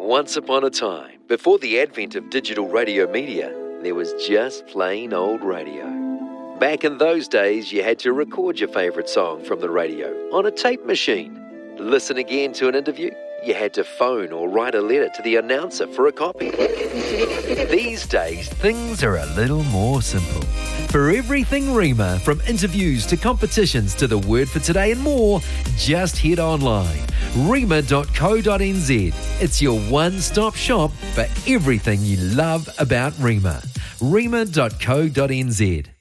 Once upon a time, before the advent of digital radio media, there was just plain old radio. Back in those days, you had to record your favourite song from the radio on a tape machine. Listen again to an interview, you had to phone or write a letter to the announcer for a copy. These days, things are a little more simple. For everything Rima, from interviews to competitions to the word for today and more, just head online. Rima.co.nz. It's your one-stop shop for everything you love about Rima. Rima.co.nz.